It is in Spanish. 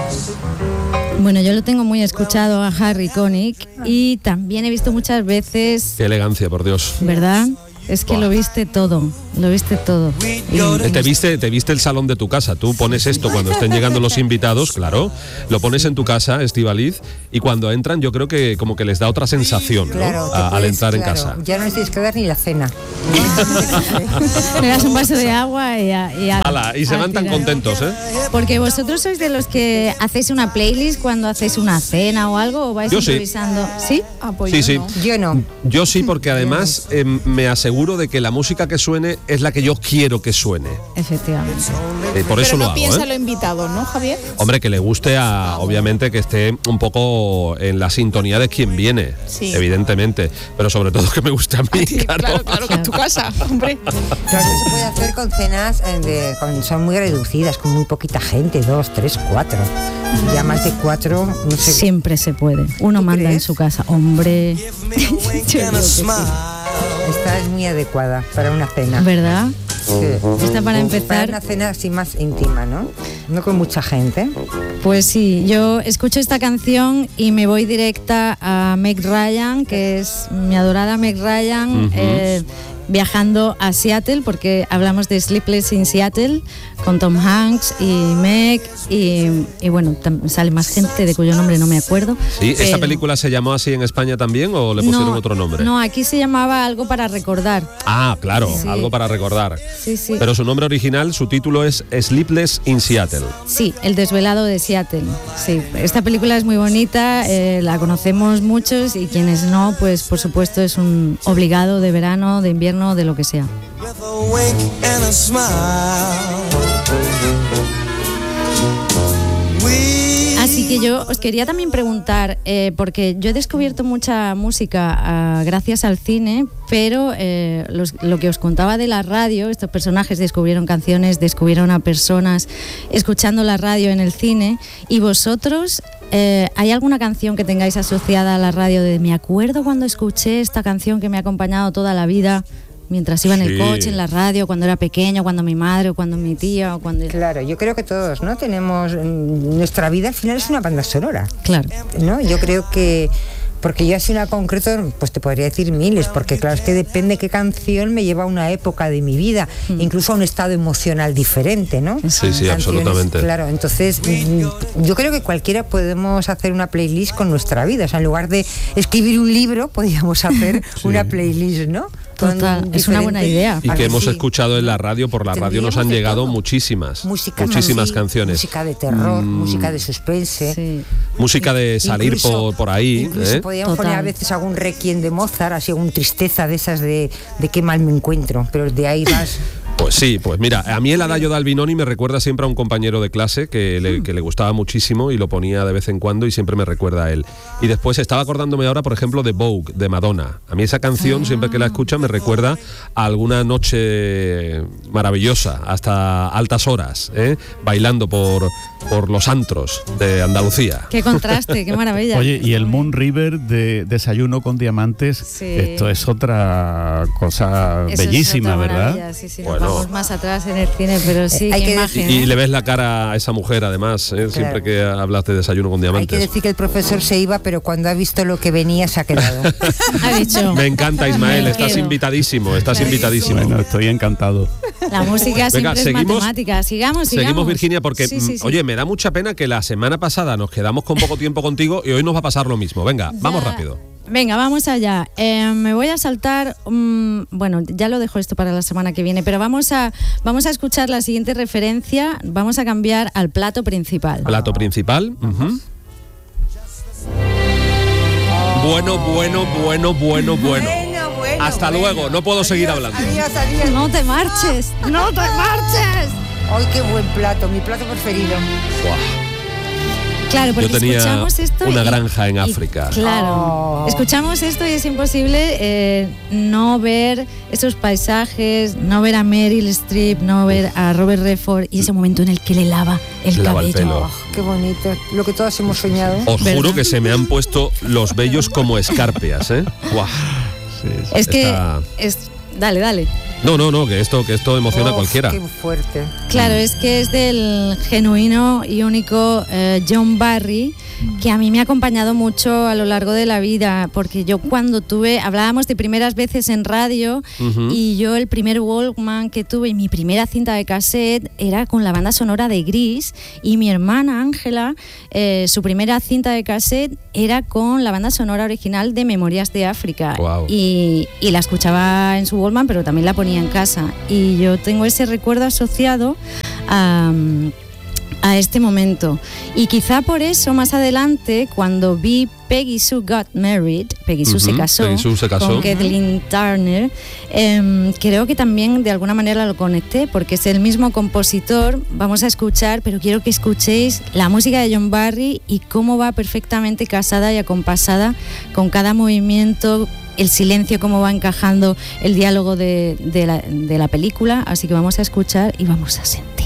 Bueno, yo lo tengo muy escuchado a Harry Connick y también he visto muchas veces... Qué elegancia, por Dios. ¿Verdad? Es que lo viste todo. Te viste el salón de tu casa. Tú pones esto cuando estén llegando los invitados, claro. Lo pones en tu casa, Estíbaliz, y cuando entran yo creo que como que les da otra sensación, ¿no? Claro, al entrar en casa. Ya no les tienes que dar ni la cena. Le das un vaso de agua y se van tan contentos, ¿eh? Porque vosotros sois de los que hacéis una playlist cuando hacéis una cena o algo, o vais improvisando. ¿Sí? Sí. No. Yo no. Yo sí, porque además me aseguro de que la música que suene es la que yo quiero que suene. Efectivamente. Por eso pero no lo hago. Piensa los invitados, ¿no, Javier? Hombre, que le guste obviamente que esté un poco en la sintonía de quien viene, evidentemente, pero sobre todo que me guste a mí. Claro, que es tu casa, hombre. Claro, eso se puede hacer con cenas son muy reducidas, con muy poquita gente, 2, 3, 4. Ya más de 4, no sé. Siempre se puede. Uno manda en su casa. Hombre. Yo creo que sí. Esta es muy adecuada para una cena. ¿Verdad? Sí. Esta para empezar. Para una cena así más íntima, ¿no? No con mucha gente. Pues sí, yo escucho esta canción y me voy directa a Meg Ryan, que es mi adorada Meg Ryan, viajando a Seattle, porque hablamos de Sleepless in Seattle con Tom Hanks y Meg y bueno, sale más gente de cuyo nombre no me acuerdo. Sí, ¿esta película se llamó así en España también o le pusieron otro nombre? No, aquí se llamaba Algo para recordar. Ah, claro, sí. Algo para recordar. Sí. Pero su nombre original, su título es Sleepless in Seattle. Sí, El desvelado de Seattle. Sí, esta película es muy bonita, la conocemos muchos y quienes no, pues por supuesto es un obligado de verano, de invierno, de lo que sea. Así que yo os quería también preguntar, porque yo he descubierto mucha música gracias al cine, pero lo que os contaba de la radio, estos personajes descubrieron canciones, descubrieron a personas escuchando la radio en el cine, y vosotros, ¿hay alguna canción que tengáis asociada a la radio de me acuerdo cuando escuché esta canción que me ha acompañado toda la vida? Mientras iba en el coche, en la radio, cuando era pequeño, cuando mi madre o cuando mi tía o cuando... Claro, yo creo que todos, ¿no? Tenemos... Nuestra vida al final es una banda sonora. Claro. ¿No? Yo creo que... Porque yo así una concreto, pues te podría decir miles, porque claro, es que depende qué canción me lleva a una época de mi vida, incluso a un estado emocional diferente, ¿no? Sí, absolutamente. Claro, entonces yo creo que cualquiera podemos hacer una playlist con nuestra vida, o sea, en lugar de escribir un libro, podríamos hacer una playlist, ¿no? Total, es una buena idea. Y que hemos escuchado en la radio, por la radio nos han llegado muchísimas canciones. Música de terror, música de suspense. Música de salir por ahí. Incluso podíamos poner a veces algún requiem de Mozart, así algún tristeza de esas de qué mal me encuentro, pero de ahí vas... Pues sí, pues mira, a mí el Adagio de Albinoni me recuerda siempre a un compañero de clase que le gustaba muchísimo y lo ponía de vez en cuando y siempre me recuerda a él. Y después estaba acordándome ahora, por ejemplo, de Vogue, de Madonna. A mí esa canción, siempre que la escucho, me recuerda a alguna noche maravillosa, hasta altas horas, bailando por los antros de Andalucía. Qué contraste, qué maravilla. Oye, y el Moon River de Desayuno con Diamantes, esto es otra cosa bellísima, ¿verdad? Sí, bueno. Vamos más atrás en el cine, pero sí, qué imagen. Y le ves la cara a esa mujer, además, siempre que hablas de Desayuno con Diamantes. Hay que decir que el profesor se iba, pero cuando ha visto lo que venía se ha quedado. Ha dicho. Me encanta, Ismael, estás invitadísimo. Bueno, estoy encantado. La música siempre es matemática. Sigamos, Virginia, porque, oye, me da mucha pena que la semana pasada nos quedamos con poco tiempo contigo y hoy nos va a pasar lo mismo. Venga, vamos rápido. Venga, vamos allá. Me voy a saltar, bueno, ya lo dejo esto para la semana que viene, pero vamos a escuchar la siguiente referencia. Vamos a cambiar al plato principal. ¿Plato principal? Bueno. Hasta luego, no puedo seguir hablando. Adiós. No te marches. ¡Ay, qué buen plato! Mi plato preferido. Wow. Claro, porque yo tenía escuchamos esto una granja en África. Claro, escuchamos esto y es imposible no ver esos paisajes, no ver a Meryl Streep, no ver a Robert Redford y ese momento en el que le lava el cabello. Qué bonito, lo que todos hemos soñado. Os juro que se me han puesto los vellos como escarpias, Wow. Es que... Dale. No, que esto emociona a cualquiera. Qué fuerte. Claro, es que es del genuino y único John Barry, que a mí me ha acompañado mucho a lo largo de la vida, porque yo cuando hablábamos de primeras veces en radio, y yo el primer Walkman que tuve y mi primera cinta de cassette era con la banda sonora de Gris, y mi hermana Ángela, su primera cinta de cassette era con la banda sonora original de Memorias de África. Wow. Y la escuchaba en su Walkman, pero también la ponía en casa, y yo tengo ese recuerdo asociado a este momento, y quizá por eso más adelante, cuando vi Peggy Sue Got Married, Peggy Sue se casó con Kathleen Turner, creo que también de alguna manera lo conecté, porque es el mismo compositor. Vamos a escuchar, pero quiero que escuchéis la música de John Barry y cómo va perfectamente casada y acompasada con cada movimiento, el silencio, cómo va encajando el diálogo de la película. Así que vamos a escuchar y vamos a sentir.